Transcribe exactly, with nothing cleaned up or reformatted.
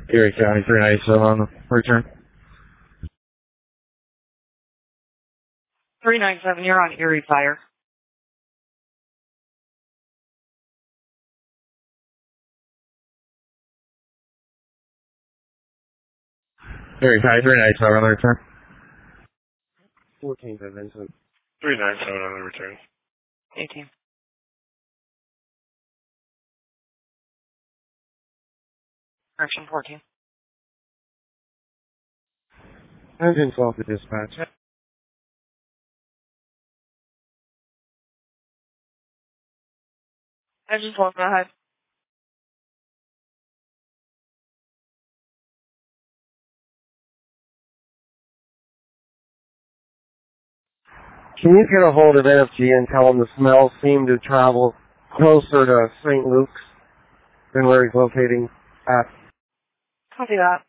Erie County three ninety-seven on the return. three ninety-seven, you're on Erie Fire. Erie County three ninety-seven on the return. fourteen for Vincent. three ninety-seven on the return. eighteen. Correction fourteen. Engine twelve to dispatch. Engine twelve, go ahead. Can you get a hold of N F G and tell him the smells seem to travel closer to Saint Luke's than where he's locating at? Copy that.